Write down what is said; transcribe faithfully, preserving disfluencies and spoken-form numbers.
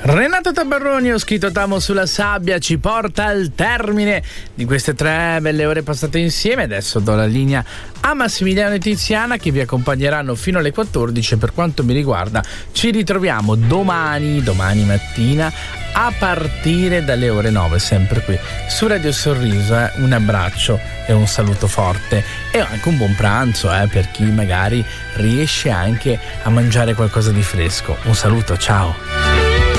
Renato Tabarroni, ho scritto Tamo sulla sabbia, ci porta al termine di queste tre belle ore passate insieme. Adesso do la linea a Massimiliano e Tiziana che vi accompagneranno fino alle quattordici e per quanto mi riguarda ci ritroviamo domani, domani mattina a partire dalle ore nove, sempre qui su Radio Sorriso. Eh. Un abbraccio e un saluto forte e anche un buon pranzo eh, per chi magari riesce anche a mangiare qualcosa di fresco. Un saluto, ciao!